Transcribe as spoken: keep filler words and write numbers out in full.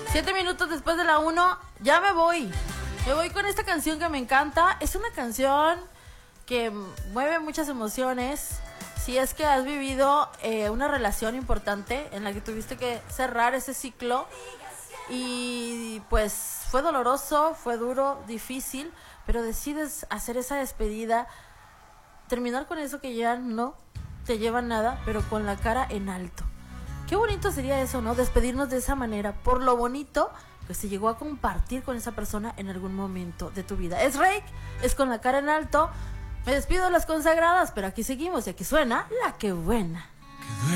Siete minutos después de la uno, ya me voy. Me voy con esta canción que me encanta. Es una canción que mueve muchas emociones. Si es que has vivido eh, una relación importante en la que tuviste que cerrar ese ciclo y pues fue doloroso, fue duro, difícil, pero decides hacer esa despedida, terminar con eso que ya no te lleva a nada, pero con la cara en alto. Qué bonito sería eso, ¿no? Despedirnos de esa manera, por lo bonito que se llegó a compartir con esa persona en algún momento de tu vida. Es Reik, es con la cara en alto. Me despido de las consagradas, pero aquí seguimos y aquí suena La Que Buena.